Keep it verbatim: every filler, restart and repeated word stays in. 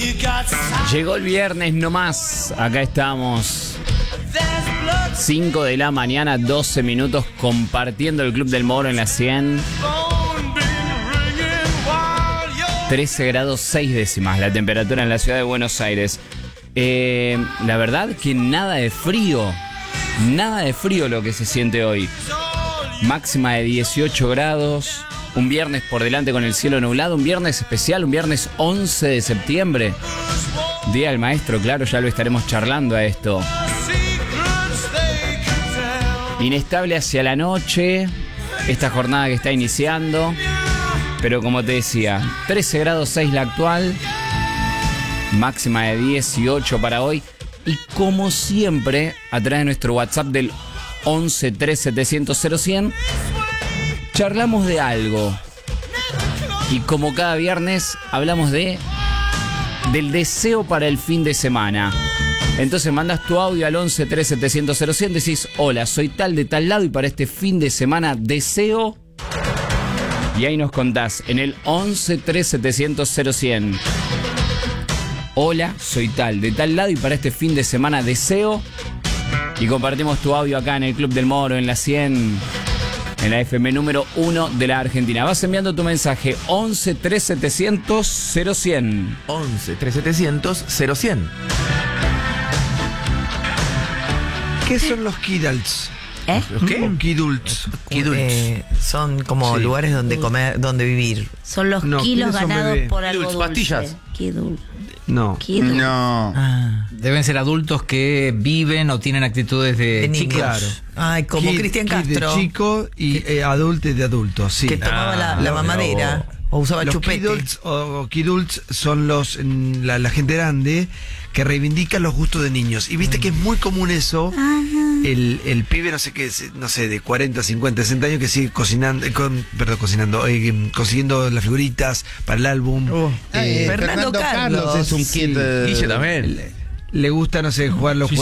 Llegó el viernes nomás. Acá estamos. cinco de la mañana, doce minutos, compartiendo el Club del Moro en la cien. trece grados seis décimas la temperatura en la ciudad de Buenos Aires. Eh, la verdad que nada de frío. Nada de frío lo que se siente hoy. Máxima de dieciocho grados. Un viernes por delante con el cielo nublado. Un viernes especial, un viernes once de septiembre. Día del Maestro, claro, ya lo estaremos charlando a esto. Inestable hacia la noche. Esta jornada que está iniciando. Pero como te decía, trece grados seis la actual. Máxima de dieciocho para hoy. Y como siempre, a través de nuestro WhatsApp del once tres setecientos cero cien, charlamos de algo. Y como cada viernes, hablamos de del deseo para el fin de semana. Entonces mandas tu audio al once tres setecientos cero cien, decís: hola, soy tal de tal lado y para este fin de semana deseo... Y ahí nos contás en el once tres setecientos cero cien. Hola, soy tal de tal lado y para este fin de semana deseo... Y compartimos tu audio acá en el Club del Moro, en la cien, en la F M número uno de la Argentina. Vas enviando tu mensaje once tres setecientos cero cien. once tres setecientos cero cien. ¿Qué son los Kidults? ¿Eh? ¿Los qué? Kidults. Kidults. Eh, son como Sí. lugares donde comer, donde vivir. Son los No, kilos ¿quiénes son, ganados bebé? por algo Kilos, dulce. pastillas. Kidul. No. Kidul. No. Ah, Deben ser adultos que viven o tienen actitudes de, de niños. chicos. Claro. Ay, como Kid- Cristian kid Castro, de chico y eh, adulto de adulto, sí. que tomaba la, la no, mamadera o usaba Los chupete. Kidults o, o Kidults son los mm, la, la gente grande que reivindica los gustos de niños. Y viste que es muy común eso. El, el pibe, no sé qué, no sé, de cuarenta, cincuenta, sesenta años que sigue cocinando, eh, con, perdón, cocinando, eh, consiguiendo las figuritas para el álbum. Eh, Fernando Carlos. es un sí. kid. eh, Guille también. Le gusta, no sé, jugar los Sí,